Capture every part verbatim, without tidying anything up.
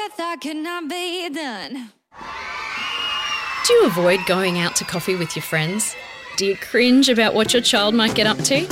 thought could not be done. Do you avoid going out to coffee with your friends? Do you cringe about what your child might get up to?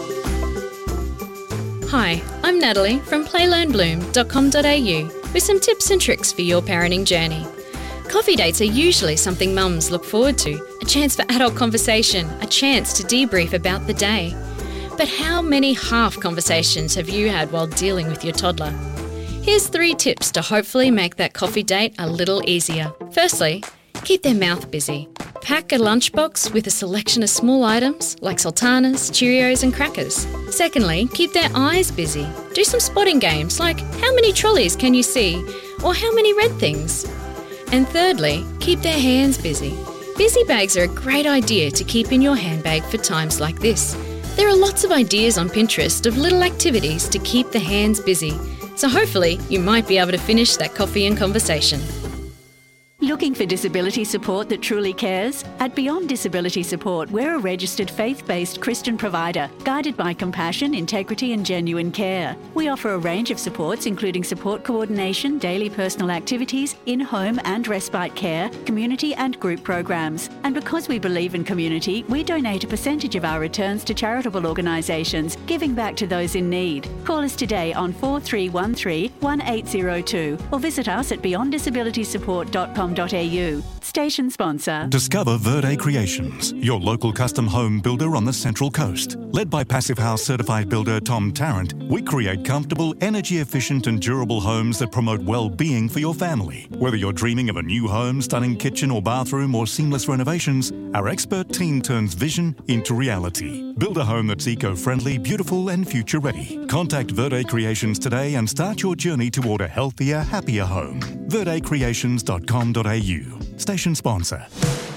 Hi, I'm Natalie from play learn bloom dot com dot a u with some tips and tricks for your parenting journey. Coffee dates are usually something mums look forward to, a chance for adult conversation, a chance to debrief about the day. But how many half conversations have you had while dealing with your toddler? Here's three tips to hopefully make that coffee date a little easier. Firstly, keep their mouth busy. Pack a lunchbox with a selection of small items like sultanas, Cheerios and crackers. Secondly, keep their eyes busy. Do some spotting games like how many trolleys can you see or how many red things. And thirdly, keep their hands busy. Busy bags are a great idea to keep in your handbag for times like this. There are lots of ideas on Pinterest of little activities to keep the hands busy. So hopefully you might be able to finish that coffee and conversation. Looking for disability support that truly cares? At Beyond Disability Support, we're a registered faith-based Christian provider, guided by compassion, integrity and genuine care. We offer a range of supports including support coordination, daily personal activities, in-home and respite care, community and group programs. And because we believe in community, we donate a percentage of our returns to charitable organisations, giving back to those in need. Call us today on four three one three, one eight zero two or visit us at beyond disability support dot com dot a u. Station sponsor. Discover Verde Creations, your local custom home builder on the Central Coast. Led by Passive House certified builder Tom Tarrant, we create comfortable, energy-efficient and durable homes that promote well-being for your family. Whether you're dreaming of a new home, stunning kitchen or bathroom or seamless renovations, our expert team turns vision into reality. Build a home that's eco-friendly, beautiful and future-ready. Contact Verde Creations today and start your journey toward a healthier, happier home. verde creations dot com dot a u. Station sponsor.